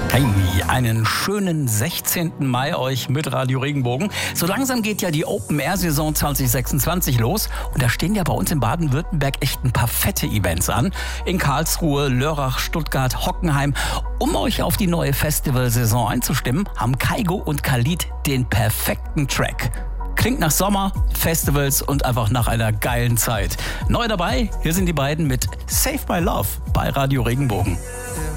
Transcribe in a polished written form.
Hey, einen schönen 16. Mai euch mit Radio Regenbogen. So langsam geht ja die Open-Air-Saison 2026 los. Und da stehen ja bei uns in Baden-Württemberg echt ein paar fette Events an. In Karlsruhe, Lörrach, Stuttgart, Hockenheim. Um euch auf die neue Festivalsaison einzustimmen, haben Kygo und Khalid den perfekten Track. Klingt nach Sommer, Festivals und einfach nach einer geilen Zeit. Neu dabei, hier sind die beiden mit Save My Love bei Radio Regenbogen.